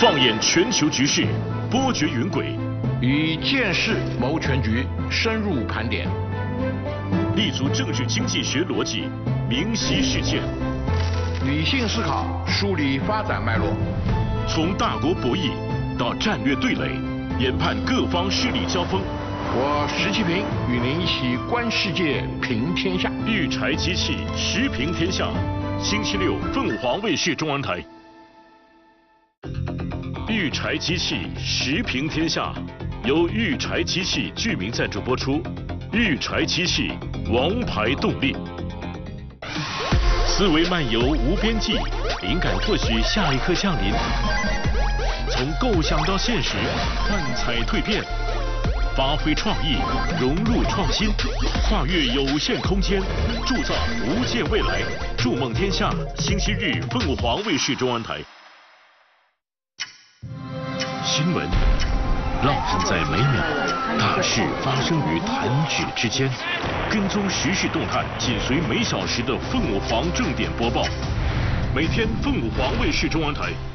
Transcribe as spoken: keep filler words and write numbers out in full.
放眼全球局势，波谲云诡， 以见识谋全局，深入盘点， 立足政治经济学逻辑，明晰事件， 理性思考，梳理发展脉络， 从大国博弈到战略对垒，研判各方势力交锋。 我石其平与您一起观世界，平天下。 育柴机器时平天下，星期六凤凰卫视中文台。育柴机器时平天下，由育柴机器剧名赞助播出。育柴机器，王牌动力。思维漫游无边际，灵感或许下一刻降临。从构想到现实，幻彩蜕变，发挥创意，融入创新，跨越有限空间，铸造无限未来。筑梦天下，星期日凤凰卫视中文台。新闻烙印在每秒，大事发生于弹指之间。跟踪时事动态，紧随每小时的凤凰正点播报。每天凤凰卫视中文台